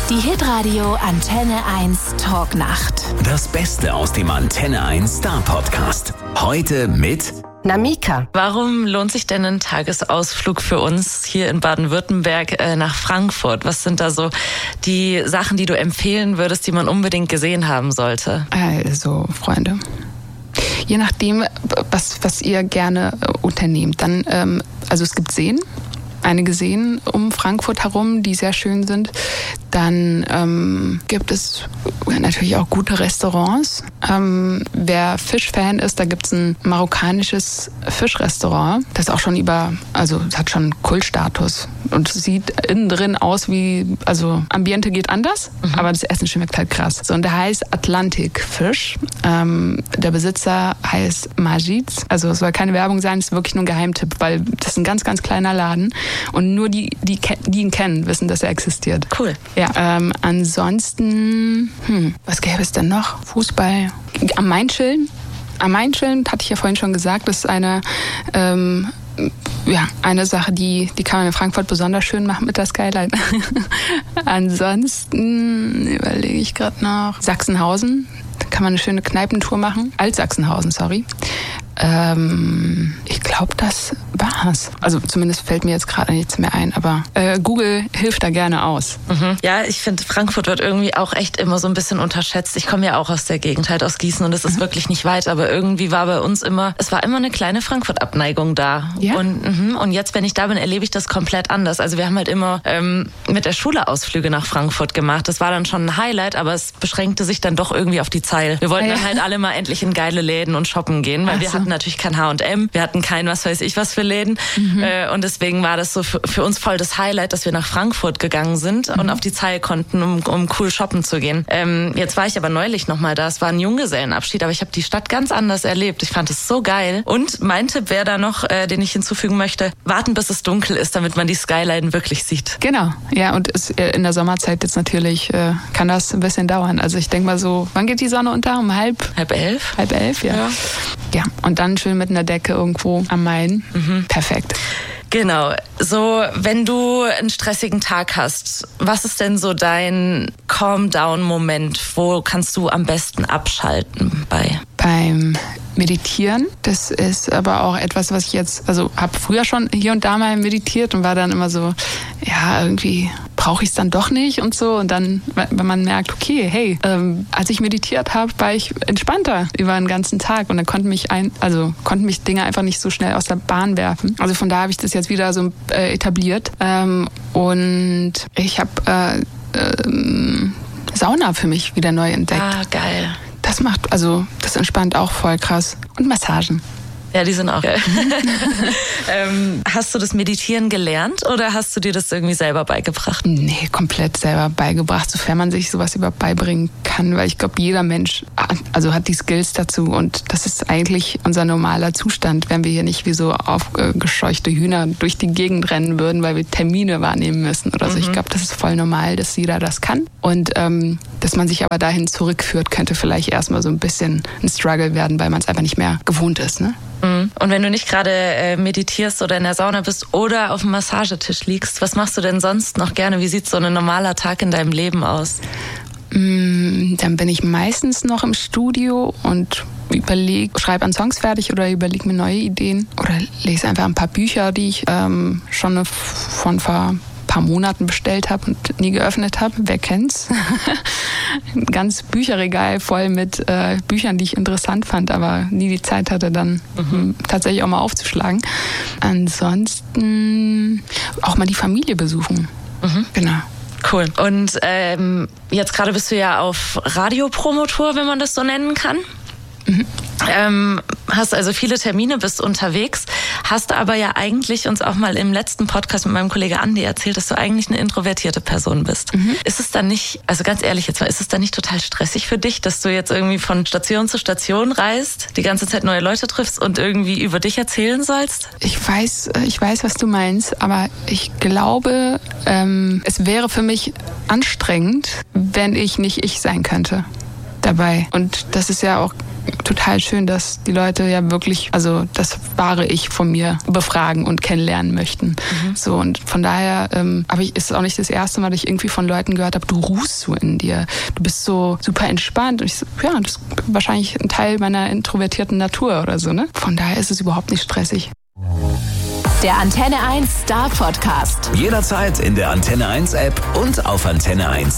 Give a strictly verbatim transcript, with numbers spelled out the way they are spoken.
Die Hitradio Antenne eins Talknacht. Das Beste aus dem Antenne eins Star Podcast. Heute mit Namika. Warum lohnt sich denn ein Tagesausflug für uns hier in Baden-Württemberg äh, nach Frankfurt? Was sind da so die Sachen, die du empfehlen würdest, die man unbedingt gesehen haben sollte? Also, Freunde, je nachdem, was, was ihr gerne äh, unternehmt, dann, ähm, also es gibt Seen, einige Seen um Frankfurt herum, die sehr schön sind. Dann ähm, gibt es natürlich auch gute Restaurants. Ähm, wer Fischfan ist, da gibt es ein marokkanisches Fischrestaurant. Das ist auch schon über, also es hat schon Kultstatus. Und es sieht innen drin aus wie, also Ambiente geht anders, mhm. aber das Essen schmeckt halt krass. So, und der heißt Atlantic Fisch. Ähm, der Besitzer heißt Majid. Also es soll keine Werbung sein, es ist wirklich nur ein Geheimtipp, weil das ist ein ganz, ganz kleiner Laden. Und nur die, die, die ihn kennen, wissen, dass er existiert. Cool. Ja, ähm, ansonsten, hm, was gäbe es denn noch? Fußball. Am Main chillen. Am Main chillen, hatte ich ja vorhin schon gesagt, das ist eine, ähm, ja, eine Sache, die, die kann man in Frankfurt besonders schön machen mit der Skyline. Ansonsten überlege ich gerade noch. Sachsenhausen. Da kann man eine schöne Kneipentour machen. Alt-Sachsenhausen, sorry. Ähm, ich glaube, das war's. Also zumindest fällt mir jetzt gerade nichts mehr ein, aber äh, Google hilft da gerne aus. Mhm. Ja, ich finde, Frankfurt wird irgendwie auch echt immer so ein bisschen unterschätzt. Ich komme ja auch aus der Gegend, halt aus Gießen, und es ist mhm. wirklich nicht weit, aber irgendwie war bei uns immer, es war immer eine kleine Frankfurt-Abneigung da. Ja? Und, mh, und jetzt, wenn ich da bin, erlebe ich das komplett anders. Also wir haben halt immer ähm, mit der Schule Ausflüge nach Frankfurt gemacht. Das war dann schon ein Highlight, aber es beschränkte sich dann doch irgendwie auf die Zeil. Wir wollten ja. dann halt alle mal endlich in geile Läden und shoppen gehen, weil Ach wir so. hatten natürlich kein H und M, wir hatten kein was weiß ich was für Läden. Mhm. Äh, und deswegen war das so für, für uns voll das Highlight, dass wir nach Frankfurt gegangen sind mhm. und auf die Zeil konnten, um, um cool shoppen zu gehen. Ähm, jetzt war ich aber neulich nochmal da, es war ein Junggesellenabschied, aber ich habe die Stadt ganz anders erlebt. Ich fand es so geil. Und mein Tipp wäre da noch, äh, den ich hinzufügen möchte, warten bis es dunkel ist, damit man die Skyline wirklich sieht. Genau, ja, und es, in der Sommerzeit jetzt natürlich äh, kann das ein bisschen dauern. Also ich denke mal so, wann geht die Sonne unter? Um halb? Halb elf? Halb elf, ja. Ja, ja, und dann schön mit einer Decke irgendwo am Main. Mhm. Perfekt. Genau. So, wenn du einen stressigen Tag hast, was ist denn so dein Calm-Down-Moment? Wo kannst du am besten abschalten bei? Beim Meditieren. Das ist aber auch etwas, was ich jetzt, also habe früher schon hier und da mal meditiert und war dann immer so, ja, irgendwie brauche ich es dann doch nicht und so. Und dann, wenn man merkt, okay, hey, ähm, als ich meditiert habe, war ich entspannter über den ganzen Tag und dann konnten mich ein, also konnten mich Dinge einfach nicht so schnell aus der Bahn werfen. Also von da habe ich das jetzt wieder so äh, etabliert. Ähm, und ich habe äh, äh, Sauna für mich wieder neu entdeckt. Ah, geil. Das macht, also das entspannt auch voll krass. Und Massagen. Ja, die sind auch geil. ähm, hast du das Meditieren gelernt oder hast du dir das irgendwie selber beigebracht? Nee, komplett selber beigebracht, sofern man sich sowas überhaupt beibringen kann, weil ich glaube, jeder Mensch also hat die Skills dazu und das ist eigentlich unser normaler Zustand, wenn wir hier nicht wie so aufgescheuchte Hühner durch die Gegend rennen würden, weil wir Termine wahrnehmen müssen oder so. Mhm. Ich glaube, das ist voll normal, dass jeder das kann und ähm, dass man sich aber dahin zurückführt, könnte vielleicht erstmal so ein bisschen ein Struggle werden, weil man es einfach nicht mehr gewohnt ist, ne? Und wenn du nicht gerade äh, meditierst oder in der Sauna bist oder auf dem Massagetisch liegst, was machst du denn sonst noch gerne? Wie sieht so ein normaler Tag in deinem Leben aus? Mm, dann bin ich meistens noch im Studio und überlege, schreibe an Songs fertig oder überlege mir neue Ideen oder lese einfach ein paar Bücher, die ich ähm, schon von vor paar Monaten bestellt habe und nie geöffnet habe. Wer kennt's? Ein ganzes Bücherregal voll mit äh, Büchern, die ich interessant fand, aber nie die Zeit hatte, dann mhm. tatsächlich auch mal aufzuschlagen. Ansonsten auch mal die Familie besuchen. Mhm. Genau. Cool. Und ähm, jetzt gerade bist du ja auf Radiopromotour, wenn man das so nennen kann. Mhm. Ähm, hast also viele Termine, bist unterwegs, hast aber ja eigentlich uns auch mal im letzten Podcast mit meinem Kollege Andi erzählt, dass du eigentlich eine introvertierte Person bist. Mhm. Ist es dann nicht, also ganz ehrlich jetzt mal, ist es dann nicht total stressig für dich, dass du jetzt irgendwie von Station zu Station reist, die ganze Zeit neue Leute triffst und irgendwie über dich erzählen sollst? Ich weiß, ich weiß, was du meinst, aber ich glaube, ähm, es wäre für mich anstrengend, wenn ich nicht ich sein könnte dabei. Und das ist ja auch total schön, dass die Leute ja wirklich, also das wahre Ich von mir befragen und kennenlernen möchten. Mhm. So, und von daher ähm, aber ich, ist es auch nicht das erste Mal, dass ich irgendwie von Leuten gehört habe, du ruhst so in dir, du bist so super entspannt. Und ich so, ja, das ist wahrscheinlich ein Teil meiner introvertierten Natur oder so, ne? Von daher ist es überhaupt nicht stressig. Der Antenne eins Star Podcast. Jederzeit in der Antenne eins App und auf antenne eins